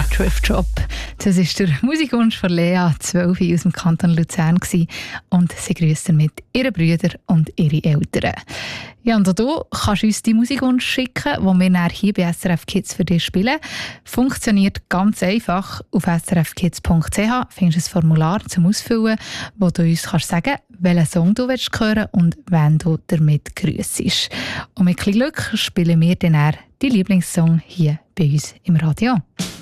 Thrift Shop. Das war der Musikwunsch von Lea, 12 aus dem Kanton Luzern und sie grüßt mit ihren Brüdern und ihren Eltern. Ja, und auch du kannst uns die Musikwunsch schicken, die wir dann hier bei SRF Kids für dich spielen. Funktioniert ganz einfach. Auf srfkids.ch findest du ein Formular zum Ausfüllen, wo du uns kannst sagen, welchen Song du hören willst und wen du damit grüssest. Und mit Glück spielen wir dann die Lieblingssong hier bei uns im Radio.